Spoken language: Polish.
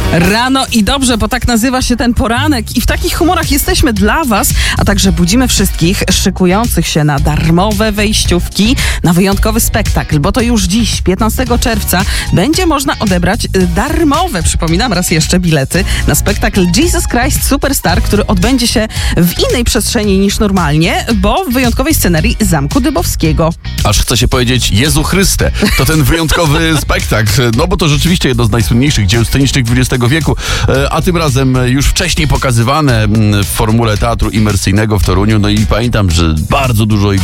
Rano i dobrze, bo tak nazywa się ten poranek i w takich humorach jesteśmy dla Was, a także budzimy wszystkich szykujących się na darmowe wejściówki na wyjątkowy spektakl, bo to już dziś, 15 czerwca, będzie można odebrać darmowe, przypominam raz jeszcze, bilety na spektakl Jesus Christ Superstar, który odbędzie się w innej przestrzeni niż normalnie, bo w wyjątkowej scenerii Zamku Dybowskiego. Aż chce się powiedzieć Jezu Chryste, to ten wyjątkowy spektakl, no bo to rzeczywiście jedno z najsłynniejszych dzieł scenicznych XX wieku, a tym razem już wcześniej pokazywane w formule teatru imersyjnego w Toruniu. No i pamiętam, że bardzo dużo ich